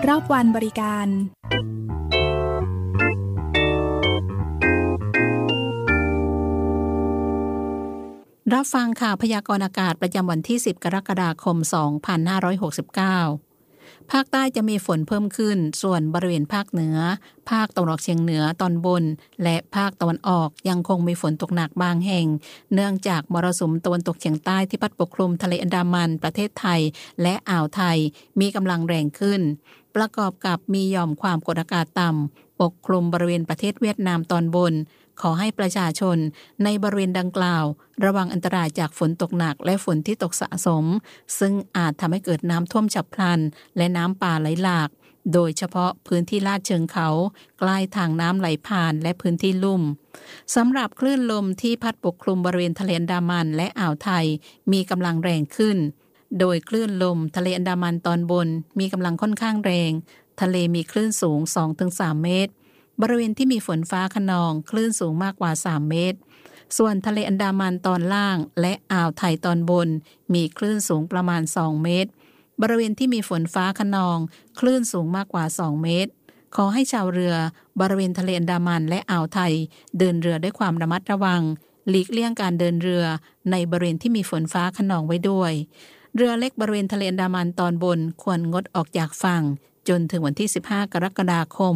รอบวันบริการรับฟังข่าวพยากรณ์อากาศประจำวันที่10กรกฎาคม2569ภาคใต้จะมีฝนเพิ่มขึ้นส่วนบริเวณภาคเหนือภาคตะวันออกเฉียงเหนือตอนบนและภาคตะวันออกยังคงมีฝนตกหนักบางแห่งเนื่องจากมรสุมตะวันตกเฉียงใต้ที่พัดปกคลุมทะเลอันดามันประเทศไทยและอ่าวไทยมีกำลังแรงขึ้นประกอบกับมีหย่อมความกดอากาศต่ำปกคลุมบริเวณประเทศเวียดนามตอนบนขอให้ประชาชนในบริเวณดังกล่าวระวังอันตรายจากฝนตกหนักและฝนที่ตกสะสมซึ่งอาจทำให้เกิดน้ำท่วมฉับพลันและน้ำป่าไหลหลากโดยเฉพาะพื้นที่ลาดเชิงเขาใกล้ทางน้ำไหลผ่านและพื้นที่ลุ่มสำหรับคลื่นลมที่พัดปกคลุมบริเวณทะเลอันดามันและอ่าวไทยมีกำลังแรงขึ้นโดยคลื่นลมทะเลอันดามันตอนบนมีกำลังค่อนข้างแรงทะเลมีคลื่นสูง 2-3 เมตรบริเวณที่มีฝนฟ้าคะนองคลื่นสูงมากกว่า3เมตรส่วนทะเลอันดามันตอนล่างและอ่าวไทยตอนบนมีคลื่นสูงประมาณ2เมตรบริเวณที่มีฝนฟ้าคะนองคลื่นสูงมากกว่า2เมตรขอให้ชาวเรือบริเวณทะเลอันดามันและอ่าวไทยเดินเรือด้วยความระมัดระวังหลีกเลี่ยงการเดินเรือในบริเวณที่มีฝนฟ้าคะนองไว้ด้วยเรือเล็กบริเวณทะเลอันดามันตอนบนควรงดออกจากฝั่งจนถึงวันที่15กรกฎาคม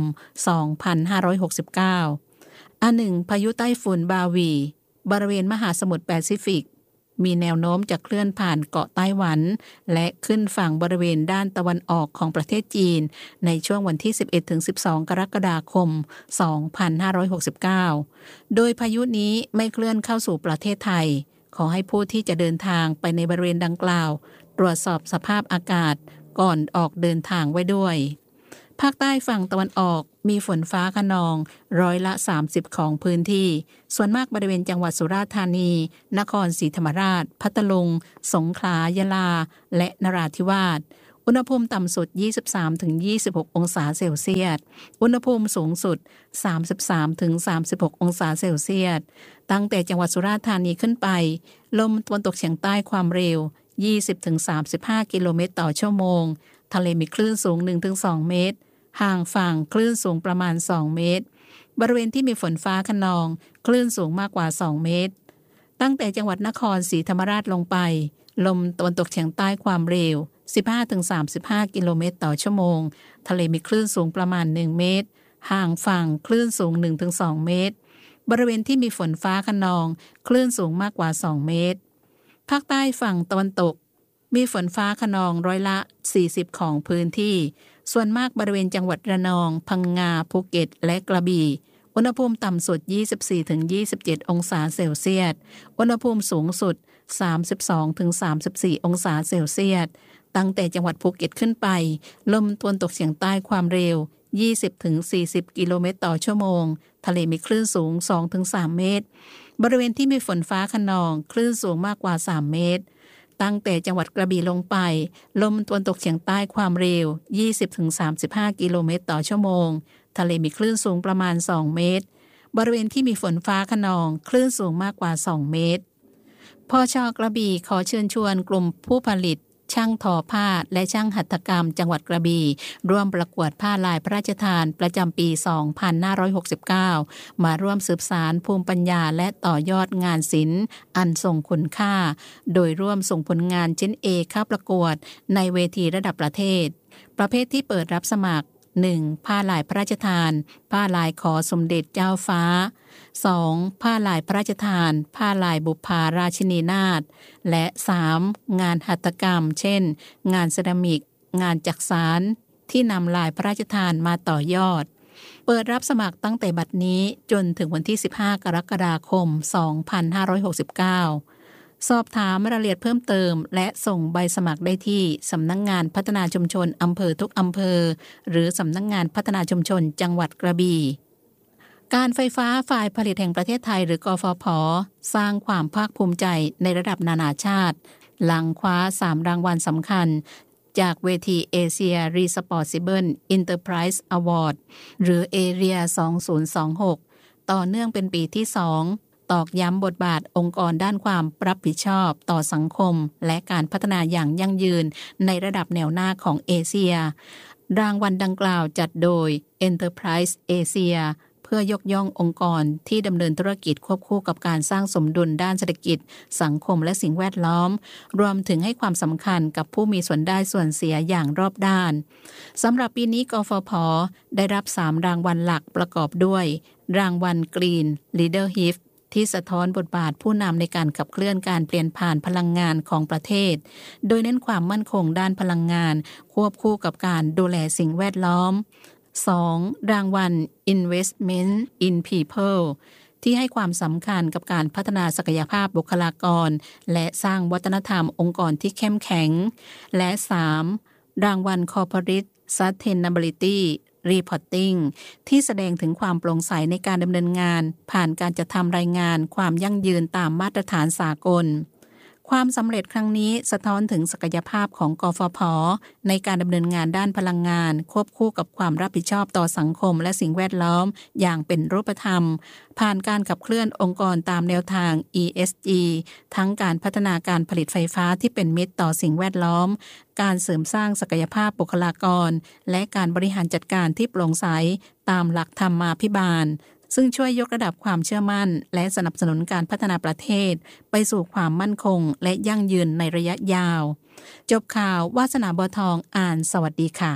2569อันหนึ่งพายุไต้ฝุ่นบาวีบริเวณมหาสมุทรแปซิฟิกมีแนวโน้มจะเคลื่อนผ่านเกาะไต้หวันและขึ้นฝั่งบริเวณด้านตะวันออกของประเทศจีนในช่วงวันที่ 11-12 กรกฎาคม 2569โดยพายุนี้ไม่เคลื่อนเข้าสู่ประเทศไทยขอให้ผู้ที่จะเดินทางไปในบริเวณดังกล่าวตรวจสอบสภาพอากาศก่อนออกเดินทางไว้ด้วยภาคใต้ฝั่งตะวันออกมีฝนฟ้าคะนอง30%ของพื้นที่ส่วนมากบริเวณจังหวัดสุราษฎร์ธานีนครศรีธรรมราชพัทลุงสงขลายะลาและนราธิวาสอุณหภูมิต่ำสุด 23-26 องศาเซลเซียสอุณหภูมิสูงสุด 33-36 องศาเซลเซียสตั้งแต่จังหวัดสุราษฎร์ธานีขึ้นไปลมตะวันตกเฉียงใต้ความเร็ว20-35 กิโลเมตรต่อชั่วโมงทะเลมีคลื่นสูง 1-2 เมตรห่างฝั่งคลื่นสูงประมาณ2เมตรบริเวณที่มีฝนฟ้าคะนองคลื่นสูงมากกว่า2เมตรตั้งแต่จังหวัดนครศรีธรรมราชลงไปลมตะวันตกเฉียงใต้ความเร็ว 15-35 กิโลเมตรต่อชั่วโมงทะเลมีคลื่นสูงประมาณ1เมตรห่างฝั่งคลื่นสูง 1-2 เมตรบริเวณที่มีฝนฟ้าคะนองคลื่นสูงมากกว่า2เมตรภาคใต้ฝั่งตะวันตกมีฝนฟ้าคะนอง40%ของพื้นที่ส่วนมากบริเวณจังหวัดระนองพังงาภูเก็ตและกระบี่อุณหภูมิต่ำสุด 24-27 องศาเซลเซียสอุณหภูมิสูงสุด 32-34 องศาเซลเซียสตั้งแต่จังหวัดภูเก็ตขึ้นไปลมตะวันตกเฉียงใต้ความเร็ว 20-40 กิโลเมตรต่อชั่วโมงทะเลมีคลื่นสูง 2-3 เมตรบริเวณที่มีฝนฟ้าคะนองคลื่นสูงมากกว่า3เมตรตั้งแต่จังหวัดกระบี่ลงไปลมตะวันตกเฉียงใต้ความเร็ว 20-35 กิโลเมตรต่อชั่วโมงทะเลมีคลื่นสูงประมาณ2เมตรบริเวณที่มีฝนฟ้าคะนองคลื่นสูงมากกว่า2เมตรพช.กระบี่ขอเชิญชวนกลุ่มผู้ผลิตช่างทอผ้าและช่างหัตถกรรมจังหวัดกระบี่ร่วมประกวดผ้าลายพระราชทานประจำปี 2569 มาร่วมสืบสานภูมิปัญญาและต่อยอดงานศิลป์อันทรงคุณค่าโดยร่วมส่งผลงานชิ้นเอกเข้าประกวดในเวทีระดับประเทศประเภทที่เปิดรับสมัคร 1. ผ้าลายพระราชทานผ้าลายขอสมเด็จเจ้าฟ้า 2. ผ้าลายพระราชทานผ้าลายบุพาราชินีนาถและ 3. งานหัตถกรรมเช่นงานเซรามิกงานจักสานที่นำลายพระราชทานมาต่อยอดเปิดรับสมัครตั้งแต่บัดนี้จนถึงวันที่15กรกฎาคม2569สอบถามรายละเอียดเพิ่มเติมและส่งใบสมัครได้ที่สำนักงานพัฒนาชุมชนอำเภอทุกอำเภอหรือสำนักงานพัฒนาชุมชนจังหวัดกระบี่การไฟฟ้าฝ่ายผลิตแห่งประเทศไทยหรือกฟผ.สร้างความภาคภูมิใจในระดับนานาชาติหลังคว้า3รางวัลสำคัญจากเวที Asia Responsible Enterprise Award หรือ AREA 2026ต่อเนื่องเป็นปีที่2ตอกย้ำบทบาทองค์กรด้านความรับผิดชอบต่อสังคมและการพัฒนาอย่างยั่งยืนในระดับแนวหน้าของเอเชียรางวัลดังกล่าวจัดโดย Enterprise Asia เพื่อยกย่ององค์กรที่ดำเนินธุรกิจควบคู่กับการสร้างสมดุลด้านเศรษฐกิจสังคมและสิ่งแวดล้อมรวมถึงให้ความสำคัญกับผู้มีส่วนได้ส่วนเสียอย่างรอบด้านสำหรับปีนี้กฟผ.ได้รับ3รางวัลหลักประกอบด้วยรางวัล Green Leadership ที่สะท้อนบทบาทผู้นำในการขับเคลื่อนการเปลี่ยนผ่านพลังงานของประเทศโดยเน้นความมั่นคงด้านพลังงานควบคู่กับการดูแลสิ่งแวดล้อม2. รางวัล Investment in People ที่ให้ความสำคัญกับการพัฒนาศักยภาพบุคลากรและสร้างวัฒนธรรมองค์กรที่เข้มแข็งและ 3. รางวัล Corporate Sustainability Reporting ที่แสดงถึงความโปร่งใสในการดำเนินงานผ่านการจัดทำรายงานความยั่งยืนตามมาตรฐานสากลความสำเร็จครั้งนี้สะท้อนถึงศักยภาพของกฟผ.ในการดำเนินงานด้านพลังงานควบคู่กับความรับผิดชอบต่อสังคมและสิ่งแวดล้อมอย่างเป็นรูปธรรมผ่านการขับเคลื่อนองค์กรตามแนวทาง ESG ทั้งการพัฒนาการผลิตไฟฟ้าที่เป็นมิตรต่อสิ่งแวดล้อมการเสริมสร้างศักยภาพบุคลากรและการบริหารจัดการที่โปร่งใสตามหลักธรรมาภิบาลซึ่งช่วยยกระดับความเชื่อมั่นและสนับสนุนการพัฒนาประเทศไปสู่ความมั่นคงและยั่งยืนในระยะยาวจบข่าววาสนาบัวทองอ่านสวัสดีค่ะ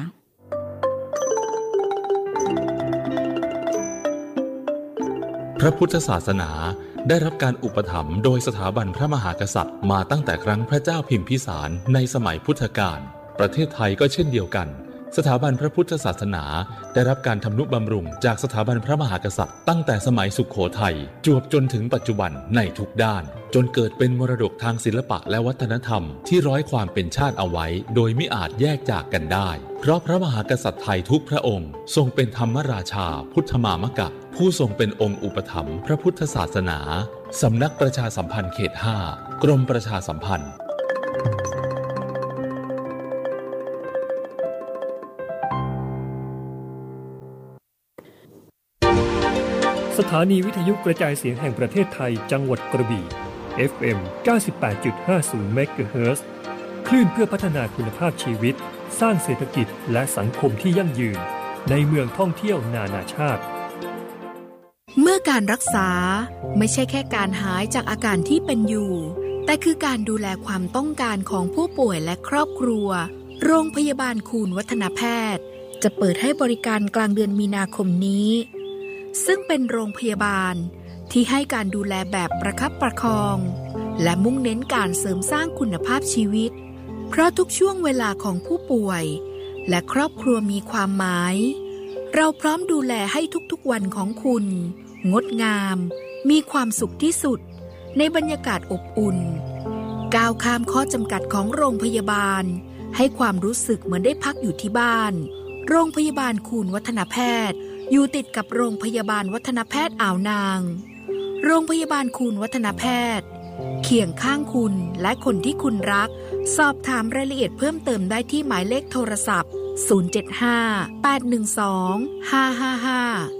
พระพุทธศาสนาได้รับการอุปถัมภ์โดยสถาบันพระมหากษัตริย์มาตั้งแต่ครั้งพระเจ้าพิมพิสารในสมัยพุทธกาลประเทศไทยก็เช่นเดียวกันสถาบันพระพุทธศาสนาได้รับการทำนุบำรุงจากสถาบันพระมหากษัตริย์ตั้งแต่สมัยสุโขทัยจวบจนถึงปัจจุบันในทุกด้านจนเกิดเป็นมรดกทางศิลปะและวัฒนธรรมที่ร้อยความเป็นชาติเอาไว้โดยมิอาจแยกจากกันได้เพราะพระมหากษัตริย์ไทยทุกพระองค์ทรงเป็นธรรมราชาพุทธมามกะผู้ทรงเป็นองค์อุปถัมภ์พระพุทธศาสนาสำนักประชาสัมพันธ์เขต 5 กรมประชาสัมพันธ์สถานีวิทยุกระจายเสียงแห่งประเทศไทยจังหวัดกระบี่ FM 98.50 เมกะเฮิรตซ์คลื่นเพื่อพัฒนาคุณภาพชีวิตสร้างเศรษฐกิจและสังคมที่ยั่งยืนในเมืองท่องเที่ยวนานาชาติเมื่อการรักษาไม่ใช่แค่การหายจากอาการที่เป็นอยู่แต่คือการดูแลความต้องการของผู้ป่วยและครอบครัวโรงพยาบาลคูณวัฒนแพทย์จะเปิดให้บริการกลางเดือนมีนาคมนี้ซึ่งเป็นโรงพยาบาลที่ให้การดูแลแบบประคับประคองและมุ่งเน้นการเสริมสร้างคุณภาพชีวิตเพราะทุกช่วงเวลาของผู้ป่วยและครอบครัวมีความหมายเราพร้อมดูแลให้ทุกๆวันของคุณงดงามมีความสุขที่สุดในบรรยากาศอบอุ่นก้าวข้ามข้อจำกัดของโรงพยาบาลให้ความรู้สึกเหมือนได้พักอยู่ที่บ้านโรงพยาบาลคูณวัฒนแพทย์อยู่ติดกับโรงพยาบาลวัฒนแพทย์อ่าวนางโรงพยาบาลคูณวัฒนแพทย์เคียงข้างคุณและคนที่คุณรักสอบถามรายละเอียดเพิ่มเติมได้ที่หมายเลขโทรศัพท์075-812-555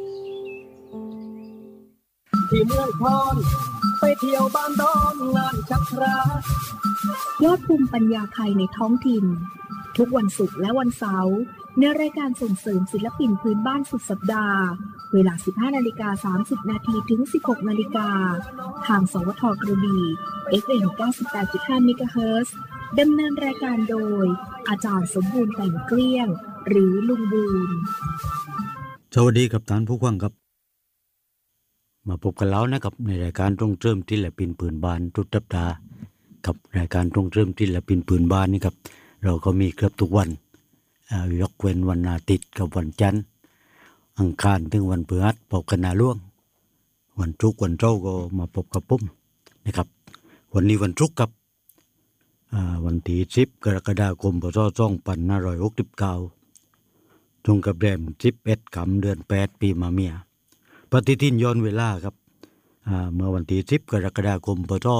ที่เมืองพรไปเที่ยวบ้านดอนงานชักรายอดภูมิปัญญาไทยในท้องถิ่นทุกวันศุกร์และวันเสาร์ในรายการส่งเสริมศิลปินพื้นบ้านสุดสัปดาห์เวลา 15:30 น.ถึง 16:00 น.ทางสวท.กระบี่ FM 98.5 เมกะเฮิรตซ์ดำเนินรายการโดยอาจารย์สมบูรณ์แต่งเกลี้ยงหรือลุงบูนสวัสดีครับท่านผู้ฟังครับมาพบกันแล้วนะครับในรายการตรงเริ่มศิลปินพื้นบ้านทุกสัปดาห์กับรายการตรงเริ่มศิลปินพื้นบ้านนี่ครับเราก็มีเกือบทุกวันยกเว้นวันอาทิตย์กับวันจันทร์อังคารถึงวันพฤหัสพบกันนาล่วงวันศุกร์วันเสาร์ก็มาพบกับผมนะครับวันนี้วันศุกร์ครับวันที่10 กรกฎาคม พ.ศ. 2569ตรงกับแรม11 ค่ำเดือน 8 ปีมะเมียปฏิทินย้อนเวลาครับเมื่อวันที่10 กรกฎาคม พ.ศ.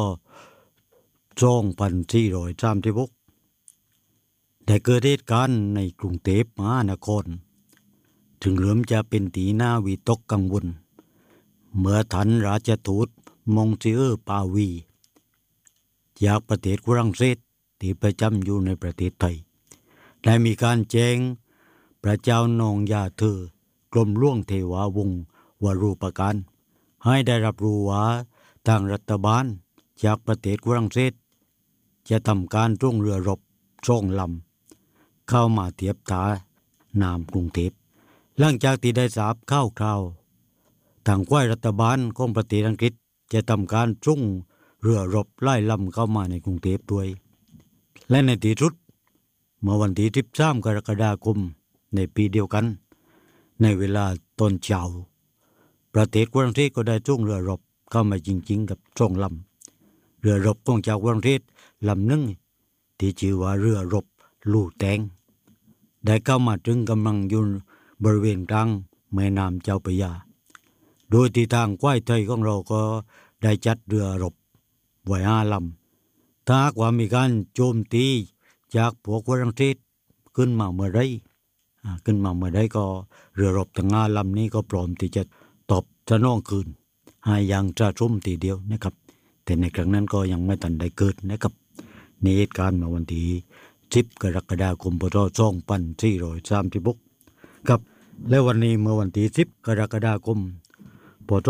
2436ได้เกิดเหตุการณ์ในกรุงเทพมหานครถึงเริ่มจะเป็นตีหน้าวิตกกังวลเมื่อท่านราชทูตมงซิเออร์ปาวีจากประเทศฝรั่งเศสที่ประจำอยู่ในประเทศไทยได้มีการแจ้งพระเจ้านองยาเธอกรมหลวงเทวาวงศ์วรูปการให้ได้รับรู้ว่าทางรัฐบาลจากประเทศฝรั่งเศสจะทำการส่งเรือรบ2 ลำเข้ามาเทียบท่าน้ำกรุงเทพหลังจากที่ได้ทราบข่าวทางฝ่ายรัฐบาลของประเทศอังกฤษจะทำการส่งเรือรบหลายลำเข้ามาในกรุงเทพด้วยและในที่สุดเมื่อวันที่13 กรกฎาคมในปีเดียวกันในเวลาตอนเช้าประเทศฝรั่งเศสก็ได้ส่งเรือรบเข้ามาจริงๆกับ2 ลำเรือรบของจากฝรั่งเศสลำหนึ่งที่ชื่อว่าเรือรบลู่แตงได้เข้ามาถึงกำลังอยู่บริเวณกลางแม่น้ำเจ้าพระยาโดยที่ทางฝ่ายไทยของเราก็ได้จัดเรือรบไว้5 ลำถ้าหากว่ามีการโจมตีจากพวกฝรั่งเศสขึ้นมาเมื่อไรก็เรือรบทั้ง5 ลำนี้ก็พร้อมที่จะตอบสนองคืนให้อย่างจะชุ่มทีเดียวนะครับแต่ในครั้งนั้นก็ยังไม่ทันได้เกิดนะครับในเหตุการณ์เมื่อวันที่10 กรกฎาคม พ.ศ. 2436ครับและวันนี้เมื่อวันที่10 กรกฎาคม พ.ศ.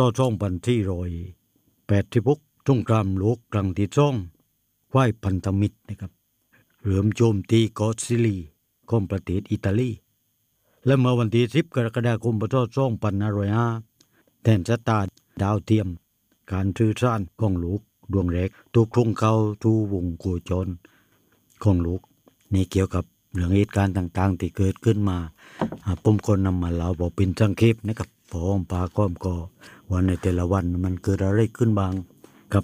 2486สงครามโลกครั้งที่2ฝ่ายพันธมิตรนะครับเริ่มโจมตีเกาะซิลีของประเทศอิตาลีและเมื่อวันที่10 กรกฎาคม พ.ศ. 2505แทนชะตาดาวเทียมการสื่อสารของโลกดวงแรกถูกส่งเข้าสู่วงโคจรของโลกนี่เกี่ยวกับเรื่องเหตุการณ์ต่างๆที่เกิดขึ้นมาผมก็นำมาเล่าบอกเป็นสังเขปนะครับพร้อมปาข้อมก็วันในแต่ละวันมันเกิดอะไรขึ้นบ้างครับ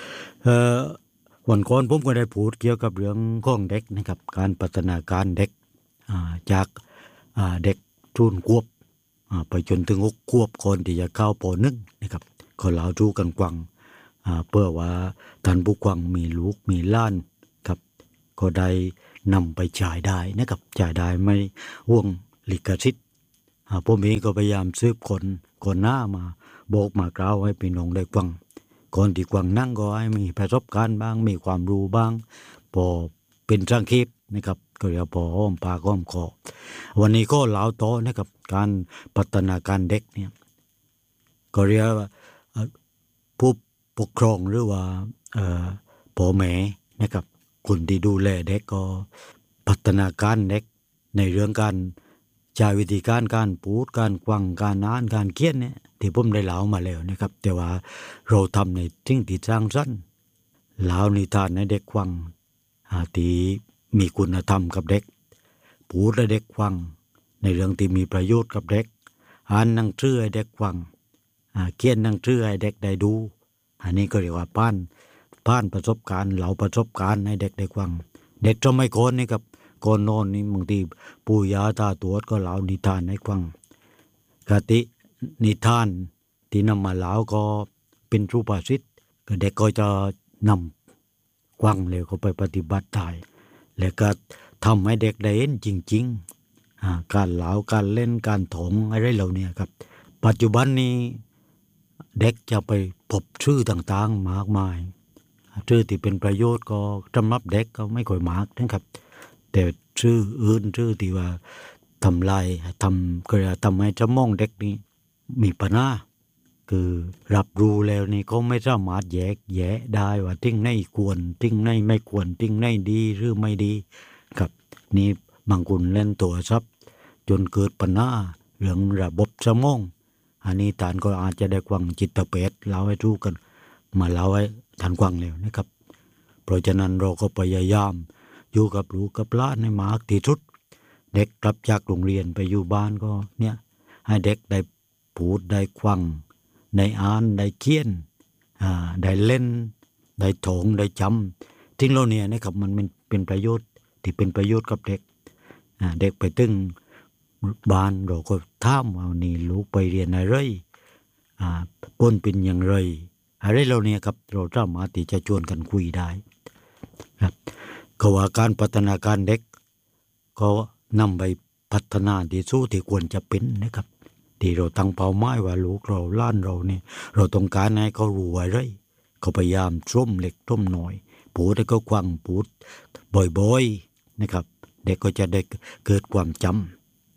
วันก่อนผมก็ได้พูดเกี่ยวกับเรื่องของเด็กนะครับการพัฒนาการเด็กจากเด็ก0 ขวบไปจนถึง6 ขวบก่อนที่จะเข้าป .1 นะครับก็เล่าสู่กันฟังเพื่อว่าท่านผู้ฟังมีลูกมีหลานครับก็ได้นำไปจ่ายได้นะครับจ่ายได้ไม่ห่วงลิขสิทธิ์ผมเองก็พยายามสืบคนหน้ามาบอกมากล่าวให้พี่น้องได้ฟังก่อนที่ฟังนั่งก็ให้มีประสบการณ์บ้างมีความรู้บ้างพอเป็นสังเขปนะครับก็เรียกพออ้อมปากอ้อมคอวันนี้ก็เล่าต่อนะครับการพัฒนาการเด็กเนี่ยก็เรียกว่าผู้ปกครองหรือว่าพ่อแม่นะครับคนที่ดูแลเด็กก็พัฒนาการเด็กในเรื่องการใช้วิธีการพูดการฟังการอ่านการเขียนเนี่ยที่ผมได้เล่ามาแล้วนะครับแต่ว่าเราทำในสิ่งที่สร้างสรรค์เล่านิทานให้เด็กฟังที่มีคุณธรรมกับเด็กพูดให้เด็กฟังในเรื่องที่มีประโยชน์กับเด็กอ่านหนังสือให้เด็กฟังเขียนหนังสือให้เด็กได้ดูอันนี้ก็เรียกว่าผ่านประสบการณ์เล่าประสบการณ์ให้เด็กได้ฟังเด็กจะไม่โกนนี่ครับก่อนนอนนี่บางทีปู่ย่าตาทวดก็เล่านิทานให้ฟังกตินิทานที่นำมาเล่าก็เป็นสุภาษิตก็เด็กก็จะนำฟังแล้วก็ไปปฏิบัติได้แล้วก็ทำให้เด็กได้เห็นจริงๆการเล่าการเล่นการถมอะไรเหล่านี้ครับปัจจุบันนี้เด็กจะไปพบชื่อต่างๆมากมายชื่อที่เป็นประโยชน์ก็สำหรับเด็กก็ไม่ค่อยมากนะครับแต่ชื่ออื่นชื่อที่ว่าทำลายทำให้สมองเด็กนี้มีปัญหาคือรับรู้แล้วนี่ก็ไม่สามารถแยกแยะได้ว่าทิ้งไหนควรทิ้งไหนไม่ควรทิ้งไหนดีหรือไม่ดีครับนี่บางคนเล่นตัวซับจนเกิดปัญหาเรื่องระบบสมองอันนี้ท่านก็อาจจะได้ฟังจิตแพทย์เล่าให้รู้กันมาเล่าให้ท่านฟังแล้วนะครับเพราะฉะนั้นเราก็พยายามอยู่กับลูกกับหลานให้มากที่สุดเด็กกลับจากโรงเรียนไปอยู่บ้านก็เนี่ยให้เด็กได้พูดได้ฟังได้อ่านได้เขียนได้เล่นได้ท่องได้จำทิ้งเราเนี่ยนะครับมันเป็นประโยชน์ที่เป็นประโยชน์กับเด็กเด็กไปถึงบ้านเราก็ถามว่านี่ลูกไปเรียนอะไรผลเป็นอย่างไรอะไรเราเนี่ยครับเราสามารถที่จะชวนกันคุยได้ครับก็ว่าการพัฒนาการเด็กก็นำไปพัฒนาที่สู้ที่ควรจะเป็นนะครับที่เราตั้งเป้าหมายว่าลูกเราล้านเราเนี่ยเราต้องการให้เขารู้อะไรเขาพยายามส้มเล็กส้มน้อยพูดให้เขาฟังพูดบ่อยๆนะครับเด็กก็จะได้เกิดความจำ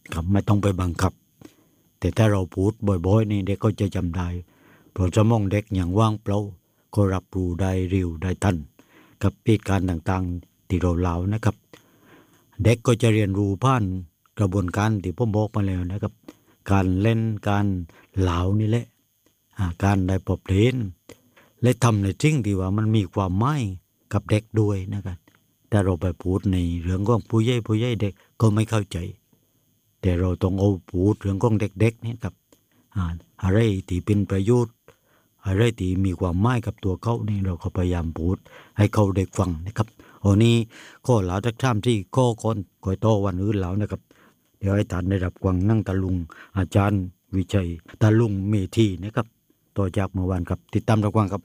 ครับไม่ต้องไปบังคับแต่ถ้าเราพูดบ่อยๆนี่เด็กก็จะจำได้เพราะสมองเด็กอย่างว่างเปล่าก็รับรู้ได้เร็วได้ทันกับเหตุการณ์ต่างๆที่เราเล่านะครับเด็กก็จะเรียนรู้ผ่านกระบวนการที่ผมบอกมาแล้วนะครับการเล่นการเล่านี่แหละการได้พบเห็นและทำในสิ่งที่ว่ามันมีความหมายกับเด็กด้วยนะครับแต่เราไปพูดในเรื่องของผู้ใหญ่เด็กก็ไม่เข้าใจแต่เราต้องเอาพูดเรื่องของเด็กๆนี่ครับอะไรที่เป็นประโยชน์อะไรที่มีความหมายกับตัวเขานี่เราก็พยายามพูดให้เขาเด็กฟังนะครับวันนี้ข้อหลาจากท่ามที่ข้อคนก่อยโตวันอื่นแล้วนะครับเดี๋ยวให้ท่านได้รับฟังนั่งตะลุงอาจารย์วิชัยตะลุงเมธีนะครับต่อจากเมื่อวานครับติดตามรับฟังครับ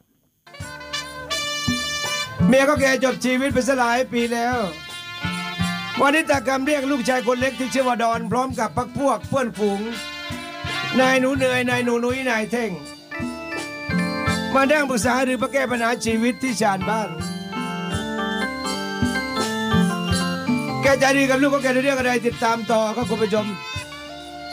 เมียก็แก่จบชีวิตไปหลายปีแล้ววันนี้ตากรรมเรียกลูกชายคนเล็กที่ชื่อว่าดอนพร้อมกับพรรคพวกเพื่อนฝูงนายหนูเหนื่อยนายหนูนุ้ยนายเท่งมานั่งปรึกษาหรือมาแก้ปัญหาชีวิตที่ชานบ้านแกใจดีกับลูกก็แกเรื่องอะไรติดตามต่อครับคุณผู้ชม